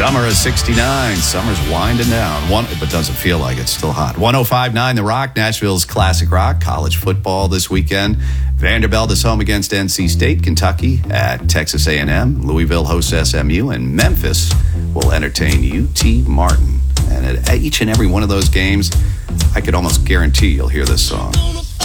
Summer is 69. Summer's winding down. But doesn't feel like it's still hot. 105.9 The Rock, Nashville's classic rock. College football this weekend. Vanderbilt is home against NC State. Kentucky at Texas A&M. Louisville hosts SMU. And Memphis will entertain UT Martin. And at each and every one of those games, I could almost guarantee you'll hear this song.